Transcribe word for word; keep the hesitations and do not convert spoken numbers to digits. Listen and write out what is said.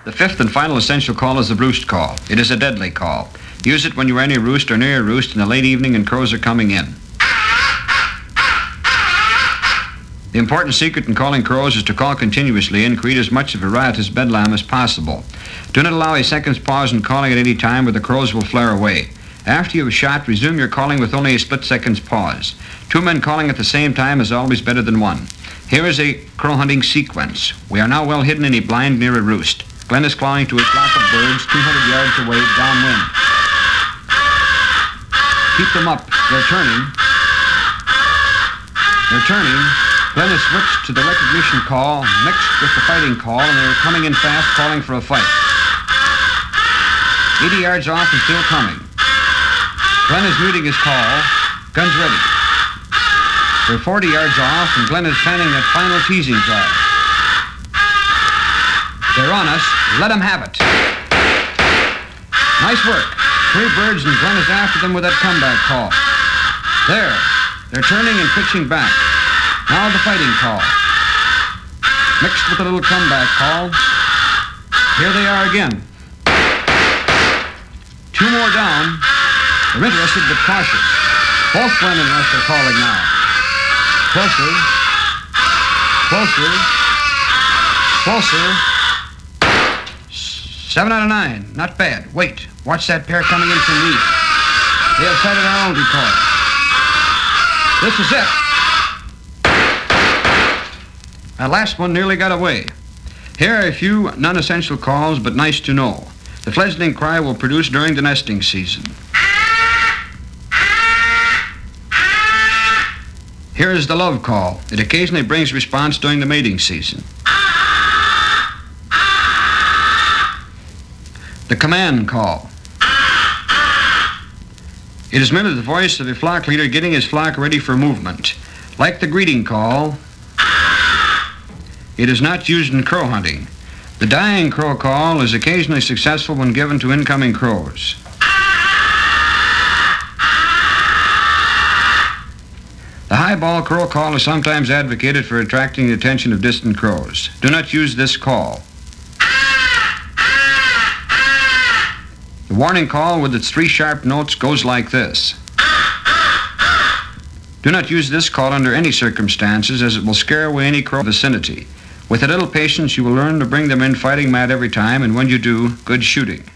The fifth and final essential call is the roost call. It is a deadly call. Use it when you are in a roost or near a roost in the late evening and crows are coming in. The important secret in calling crows is to call continuously and create as much of a riotous bedlam as possible. Do not allow a second's pause in calling at any time or the crows will flare away. After you have shot, resume your calling with only a split second's pause. Two men calling at the same time is always better than one. Here is a crow hunting sequence. We are now well hidden in a blind near a roost. Glenn is calling to his flock of birds two hundred yards away downwind. Keep them up. They're turning. They're turning. Glenn has switched to the recognition call mixed with the fighting call, and they're coming in fast, calling for a fight. eighty yards off and still coming. Glenn is muting his call. Guns ready. They're forty yards off, and Glenn is planning that final teasing drive. They're on us. Let them have it. Nice work. Three birds, and Glenn is after them with that comeback call. There. They're turning and pitching back. Now the fighting call. Mixed with a little comeback call. Here they are again. Two more down. They're interested but cautious. Both Glenn and Russ are calling now. Closer. Closer. Closer. Seven out of nine. Not bad. Wait. Watch that pair coming in from the east. They have sighted our own decoy. This is it. That last one nearly got away. Here are a few non-essential calls, but nice to know. The fledgling cry will produce during the nesting season. Here is the love call. It occasionally brings response during the mating season. The command call. It is merely the voice of a flock leader getting his flock ready for movement. Like the greeting call, it is not used in crow hunting. The dying crow call is occasionally successful when given to incoming crows. The highball crow call is sometimes advocated for attracting the attention of distant crows. Do not use this call. The warning call with its three sharp notes goes like this. Do not use this call under any circumstances, as it will scare away any crow vicinity. With a little patience, you will learn to bring them in fighting mad every time, and when you do, good shooting.